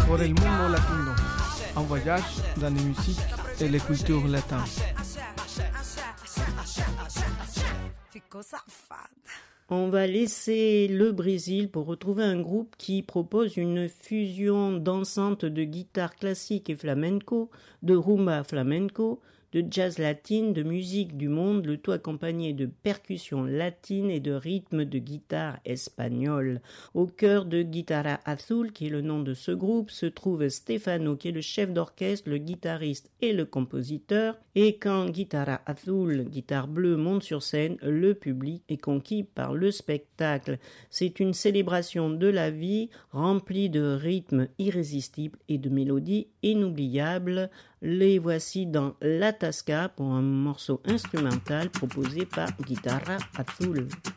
Por el mundo latino, un voyage dans les musiques et les cultures latines. On va laisser le Brésil pour retrouver un groupe qui propose une fusion dansante de guitare classique et flamenco, de rumba flamenco, de jazz latine, de musique du monde, le tout accompagné de percussions latines et de rythmes de guitare espagnole. Au cœur de Guitarra Azul, qui est le nom de ce groupe, se trouve Stefano, qui est le chef d'orchestre, le guitariste et le compositeur. Et quand Guitarra Azul, guitare bleue, monte sur scène, le public est conquis par le spectacle. C'est une célébration de la vie remplie de rythmes irrésistibles et de mélodies inoubliables. Les voici dans La Tasca pour un morceau instrumental proposé par Guitarra Azul.